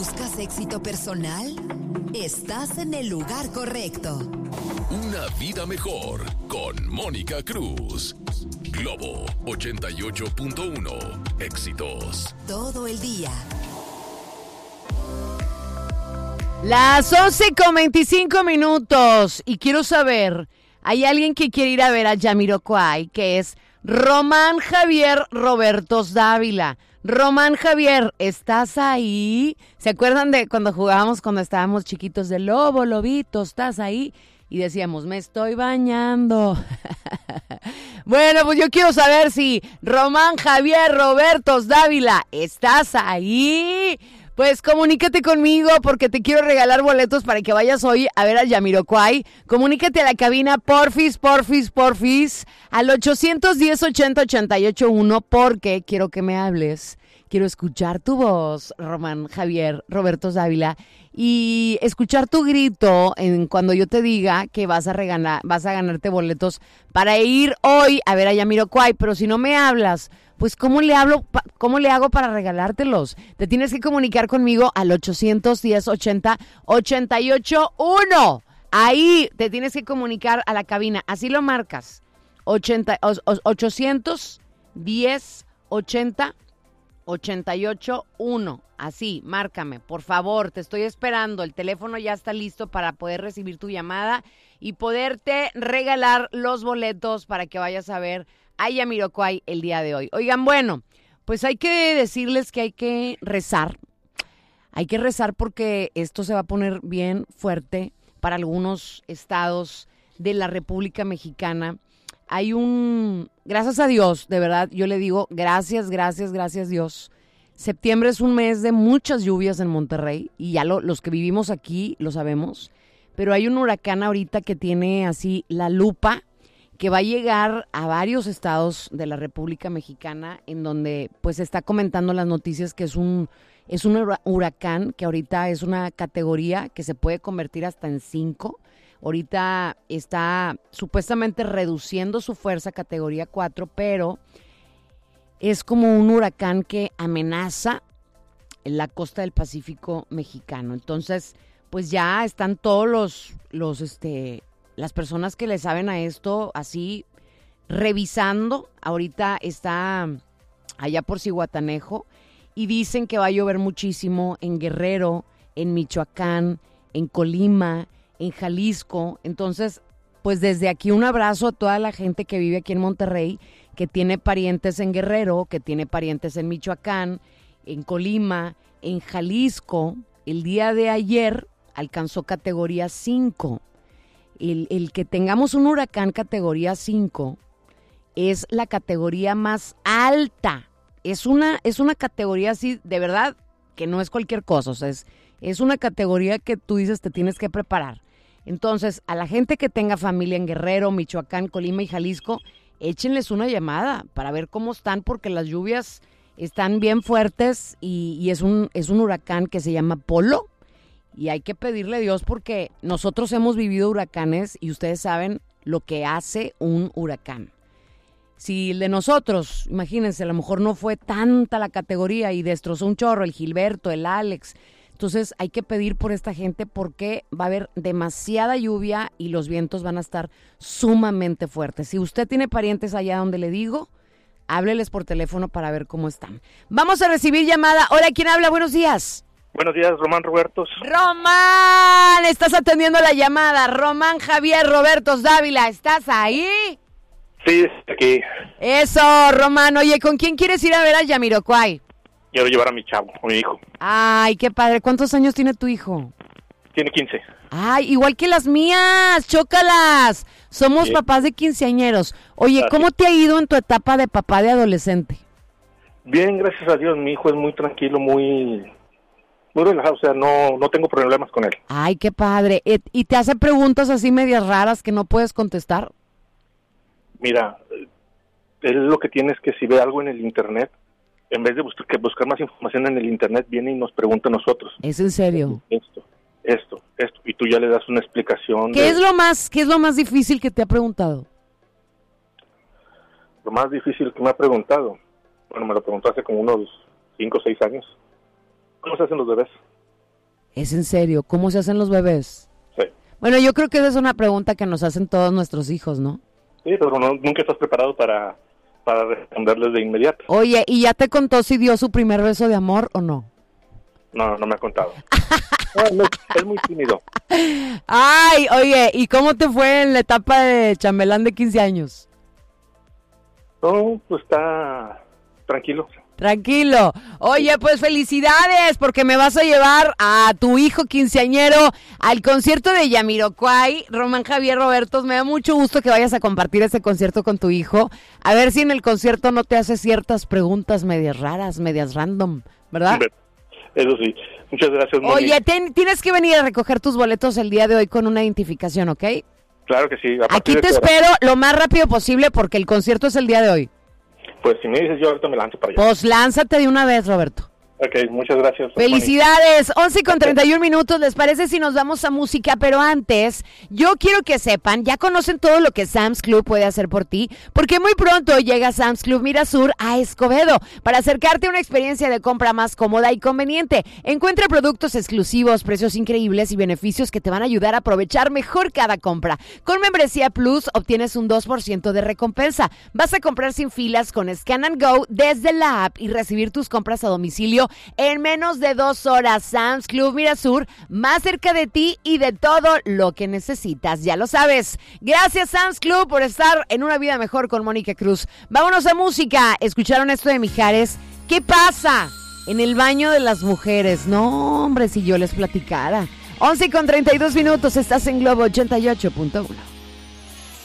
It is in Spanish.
¿Buscas éxito personal? Estás en el lugar correcto. Una vida mejor con Mónica Cruz. Globo 88.1. Éxitos. Todo el día. Las 11:25 y quiero saber, hay alguien que quiere ir a ver a Jamiroquai, que es Román Javier Robertos Dávila. Román Javier, ¿estás ahí? ¿Se acuerdan de cuando jugábamos cuando estábamos chiquitos de lobo, lobito, estás ahí? Y decíamos, me estoy bañando. Bueno, pues yo quiero saber si Román Javier Robertos Dávila, ¿estás ahí? Pues comunícate conmigo porque te quiero regalar boletos para que vayas hoy a ver a Jamiroquai. Comunícate a la cabina, porfis, al 810-80-881 porque quiero que me hables. Quiero escuchar tu voz, Román Javier Robertos Dávila, y escuchar tu grito cuando yo te diga que vas a ganarte boletos para ir hoy a ver a Jamiroquai. Pero si no me hablas, pues ¿cómo le hago para regalártelos? Te tienes que comunicar conmigo al 810-80-881. Ahí te tienes que comunicar a la cabina. Así lo marcas. 810-80-881. Así, márcame, por favor, te estoy esperando. El teléfono ya está listo para poder recibir tu llamada y poderte regalar los boletos para que vayas a ver a Jamiroquai el día de hoy. Oigan, bueno, pues hay que decirles que hay que rezar. Hay que rezar porque esto se va a poner bien fuerte para algunos estados de la República Mexicana. Gracias a Dios, de verdad, yo le digo gracias Dios. Septiembre es un mes de muchas lluvias en Monterrey y ya los que vivimos aquí lo sabemos, pero hay un huracán ahorita que tiene así la lupa, que va a llegar a varios estados de la República Mexicana, en donde pues se está comentando las noticias que es un huracán que ahorita es una categoría que se puede convertir hasta en 5. Ahorita está supuestamente reduciendo su fuerza a categoría 4, pero es como un huracán que amenaza en la costa del Pacífico mexicano. Entonces, pues ya están todos las personas que le saben a esto así revisando. Ahorita está allá por Zihuatanejo y dicen que va a llover muchísimo en Guerrero, en Michoacán, en Colima, en Jalisco. Entonces, pues desde aquí un abrazo a toda la gente que vive aquí en Monterrey, que tiene parientes en Guerrero, que tiene parientes en Michoacán, en Colima, en Jalisco. El día de ayer alcanzó categoría 5. El que tengamos un huracán categoría 5 es la categoría más alta. Es una categoría así, de verdad, que no es cualquier cosa. O sea, es una categoría que tú dices te tienes que preparar. Entonces, a la gente que tenga familia en Guerrero, Michoacán, Colima y Jalisco, échenles una llamada para ver cómo están, porque las lluvias están bien fuertes y es un huracán que se llama Polo. Y hay que pedirle a Dios porque nosotros hemos vivido huracanes y ustedes saben lo que hace un huracán. Si el de nosotros, imagínense, a lo mejor no fue tanta la categoría y destrozó un chorro, el Gilberto, el Alex. Entonces hay que pedir por esta gente porque va a haber demasiada lluvia y los vientos van a estar sumamente fuertes. Si usted tiene parientes allá donde le digo, hábleles por teléfono para ver cómo están. Vamos a recibir llamada. Hola, ¿quién habla? Buenos días. Buenos días, Román Robertos. Román, estás atendiendo la llamada. Román Javier Robertos Dávila, ¿estás ahí? Sí, aquí. Eso, Román. Oye, ¿con quién quieres ir a ver a Jamiroquai? Quiero llevar a mi chavo, a mi hijo. Ay, qué padre. ¿Cuántos años tiene tu hijo? Tiene 15. Ay, igual que las mías. Chócalas. Somos Bien. Papás de quinceañeros. Oye, ¿cómo te ha ido en tu etapa de papá de adolescente? Bien, gracias a Dios. Mi hijo es muy tranquilo, muy relajado. O sea, no tengo problemas con él. Ay, qué padre. ¿Y te hace preguntas así medias raras que no puedes contestar? Mira, él lo que tiene es que si ve algo en el internet, en vez de buscar más información en el internet, viene y nos pregunta a nosotros. ¿Es en serio? Esto. Y tú ya le das una explicación. ¿Qué es lo más difícil que te ha preguntado? Lo más difícil que me ha preguntado, bueno, me lo preguntó hace como unos 5 o 6 años. ¿Cómo se hacen los bebés? ¿Es en serio? ¿Cómo se hacen los bebés? Sí. Bueno, yo creo que esa es una pregunta que nos hacen todos nuestros hijos, ¿no? Sí, pero nunca estás preparado para responderles de inmediato. Oye, ¿y ya te contó si dio su primer beso de amor o no? No me ha contado. Es muy tímido. Ay, oye, ¿y cómo te fue en la etapa de chambelán de 15 años? No, pues está tranquilo. Tranquilo. Oye, pues felicidades porque me vas a llevar a tu hijo quinceañero al concierto de Jamiroquai. Román Javier Robertos, me da mucho gusto que vayas a compartir ese concierto con tu hijo. A ver si en el concierto no te hace ciertas preguntas medias raras, medias random, ¿verdad? Eso sí. Muchas gracias, Moni. Oye, tienes que venir a recoger tus boletos el día de hoy con una identificación, ¿ok? Claro que sí. Aquí te espero lo más rápido posible porque el concierto es el día de hoy. Pues si me dices yo ahorita me lanzo para allá. Pues lánzate de una vez, Roberto. Ok, muchas gracias. Felicidades, 11:31, ¿les parece si nos vamos a música? Pero antes, yo quiero que sepan, ya conocen todo lo que Sam's Club puede hacer por ti, porque muy pronto llega Sam's Club Mirasur a Escobedo, para acercarte a una experiencia de compra más cómoda y conveniente. Encuentra productos exclusivos, precios increíbles y beneficios que te van a ayudar a aprovechar mejor cada compra. Con Membresía Plus obtienes un 2% de recompensa. Vas a comprar sin filas con Scan and Go desde la app y recibir tus compras a domicilio en menos de 2 horas. Sam's Club Mirasur, más cerca de ti y de todo lo que necesitas, ya lo sabes. Gracias, Sam's Club, por estar en Una Vida Mejor con Mónica Cruz. Vámonos a música. ¿Escucharon esto de Mijares? ¿Qué pasa en el baño de las mujeres? No, hombre, si yo les platicara. 11:32, estás en Globo 88.1.